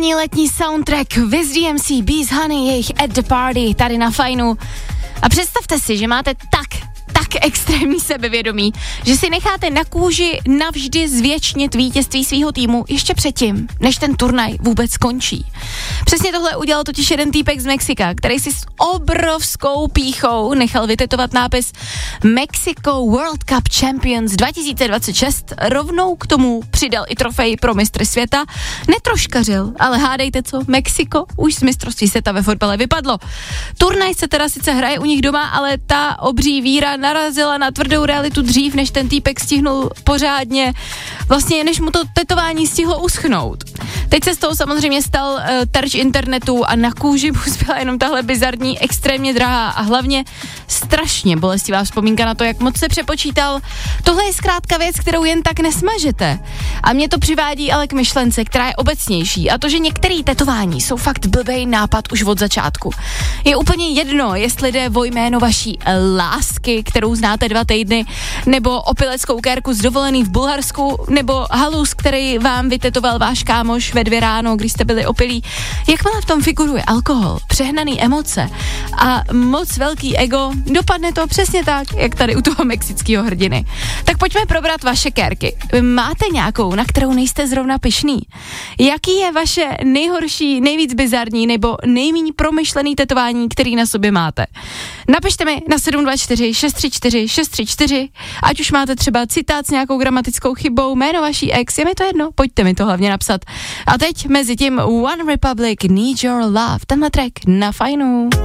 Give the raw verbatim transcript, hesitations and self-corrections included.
Ideální letní soundtrack Wiz D M C, Bees Honey, jejich At The Party, tady na Fajnu. A představte si, že máte tak, tak extrémní sebevědomí, že si necháte na kůži navždy zvětšnit vítězství svýho týmu ještě předtím, než ten turnaj vůbec skončí. Přesně tohle udělal totiž jeden týpek z Mexika, který si s obrovskou pýchou nechal vytetovat nápis Mexico World Cup Champions dva tisíce dvacet šest, rovnou k tomu přidal i trofej pro mistry světa. Netroškařil, ale hádejte co, Mexiko už z mistrovství světa ve fotbale vypadlo. Turnaj se teda sice hraje u nich doma, ale ta obří víra narazila na tvrdou realitu dřív, než ten týpek stihnul pořádně, vlastně než mu to tetování stihlo uschnout. Teď se z toho samozřejmě stal uh, terč internetu a na kůži mu zbyla jenom tahle bizarní, extrémně drahá a hlavně strašně bolestivá vzpomínka na to, jak moc se přepočítal. Tohle je zkrátka věc, kterou jen tak nesmažete. A mě to přivádí ale k myšlence, která je obecnější, a to, že některé tetování jsou fakt blbej nápad už od začátku. Je úplně jedno, jestli jde o jméno vaší lásky, kterou znáte dva týdny, nebo opileckou kérku z dovolený v Bulharsku, nebo halus, který vám vytetoval váš kámoš ve dvě ráno, když jste byli opilí. Jakmile v tom figuruje alkohol, přehnaný emoce a moc velký ego, dopadne to přesně tak, jak tady u toho mexického hrdiny. Tak pojďme probrat vaše kérky. Máte nějakou, na kterou nejste zrovna pyšný? Jaký je vaše nejhorší, nejvíc bizarní nebo nejméně promyšlený tetování, který na sobě máte? Napište mi na sedm dva čtyři šest tři čtyři šest tři čtyři, ať už máte třeba citát s nějakou gramatickou chybou, jméno vaší ex, je mi to jedno, pojďte mi to hlavně napsat. A teď mezi tím One Republic, Need Your Love, tenhle track na Fajnu.